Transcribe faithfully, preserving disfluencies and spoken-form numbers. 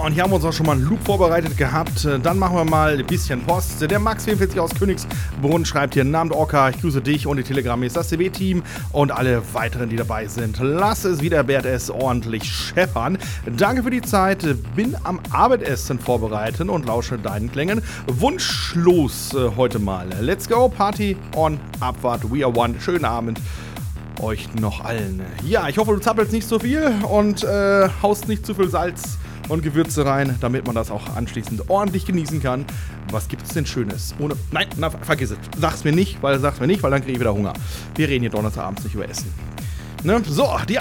und hier haben wir uns auch schon mal einen Loop vorbereitet gehabt. Dann machen wir mal ein bisschen Post. Der Max vierundvierzig aus Königsbrunn schreibt hier: Namen Orca, ich grüße dich und die Telegram ist das C W-Team und alle weiteren, die dabei sind. Lass es wieder Bert S. ordentlich scheppern. Danke für die Zeit. Bin am Abendessen vorbereiten und lausche deinen Klängen. Wunschlos äh, heute mal. Let's go, Party on Abfahrt. We are one. Schönen Abend euch noch allen. Ja, ich hoffe, du zappelst nicht so viel und äh, haust nicht zu viel Salz und Gewürze rein, damit man das auch anschließend ordentlich genießen kann. Was gibt es denn Schönes? Ohne. Nein, na, vergiss es. Sag's mir nicht, weil sag's mir nicht, weil dann kriege ich wieder Hunger. Wir reden hier Donnerstagabends nicht über Essen. Ne? So, die